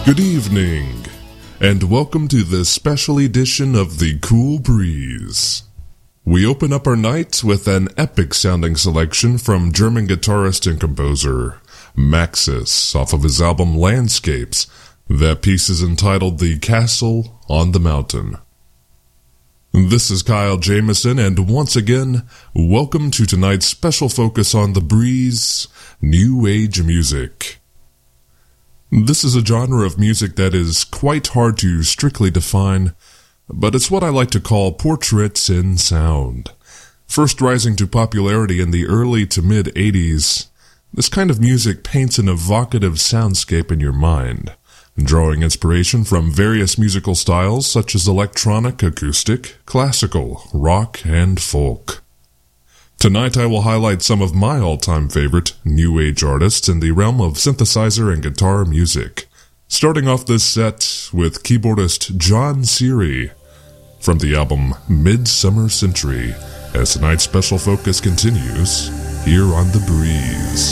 Good evening, and welcome to this special edition of The Cool Breeze. We open up our night with an epic-sounding selection from German guitarist and composer Maxis off of his album Landscapes. That piece is entitled The Castle on the Mountain. This is Kyle Jamison, and once again, welcome to tonight's special focus on The Breeze, New Age music. This is a genre of music that is quite hard to strictly define, but it's what I like to call portraits in sound. First rising to popularity in the early to mid-'80s, this kind of music paints an evocative soundscape in your mind, drawing inspiration from various musical styles such as electronic, acoustic, classical, rock, and folk. Tonight I will highlight some of my all-time favorite New Age artists in the realm of synthesizer and guitar music, starting off this set with keyboardist John Seary from the album Midsummer Century, as tonight's special focus continues here on The Breeze.